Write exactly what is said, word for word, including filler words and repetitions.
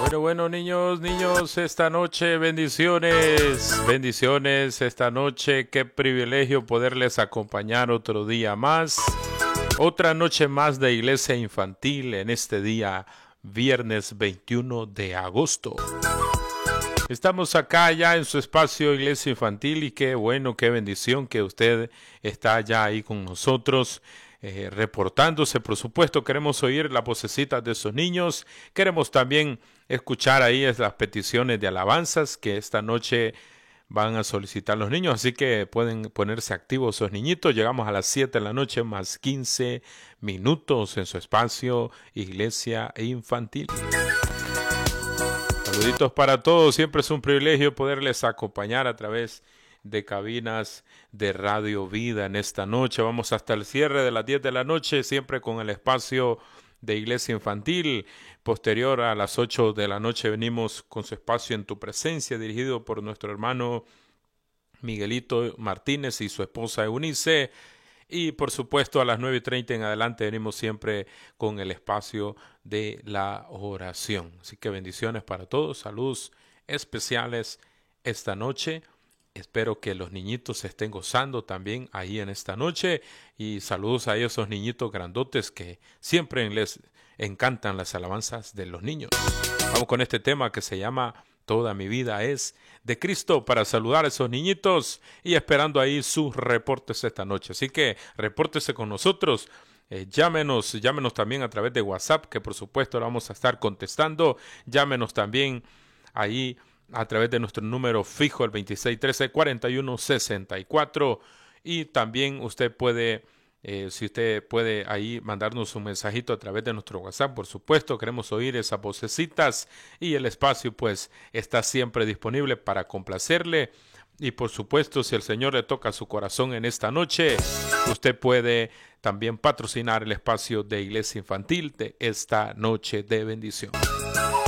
Bueno, bueno, niños, niños, esta noche bendiciones, bendiciones esta noche. Qué privilegio poderles acompañar otro día más, otra noche más de Iglesia Infantil en este día, viernes veintiuno de agosto. Estamos acá ya en su espacio Iglesia Infantil y qué bueno, qué bendición que usted está ya ahí con nosotros. Eh, reportándose, por supuesto, queremos oír las vocecitas de esos niños, queremos también escuchar ahí las peticiones de alabanzas que esta noche van a solicitar los niños, así que pueden ponerse activos esos niñitos. Llegamos a las siete de la noche más quince minutos en su espacio Iglesia Infantil. Saluditos para todos, siempre es un privilegio poderles acompañar a través de cabinas de Radio Vida en esta noche. Vamos hasta el cierre de las diez de la noche, siempre con el espacio de Iglesia Infantil. Posterior a las ocho de la noche venimos con su espacio En tu Presencia, dirigido por nuestro hermano Miguelito Martínez y su esposa Eunice. Y por supuesto a las nueve y treinta en adelante venimos siempre con el espacio de la oración. Así que bendiciones para todos, saludos especiales esta noche. Espero que los niñitos se estén gozando también ahí en esta noche y saludos a esos niñitos grandotes que siempre les encantan las alabanzas de los niños. Vamos con este tema que se llama Toda mi vida es de Cristo, para saludar a esos niñitos y esperando ahí sus reportes esta noche. Así que repórtese con nosotros. Eh, llámenos, llámenos también a través de WhatsApp, que por supuesto lo vamos a estar contestando. Llámenos también ahí a través de nuestro número fijo, el veintiséis trece, cuarenta y uno sesenta y cuatro. Y también usted puede, eh, si usted puede ahí mandarnos un mensajito a través de nuestro WhatsApp, por supuesto, queremos oír esas vocecitas y el espacio pues está siempre disponible para complacerle. Y por supuesto, si el Señor le toca su corazón en esta noche, usted puede también patrocinar el espacio de Iglesia Infantil de esta noche de bendición.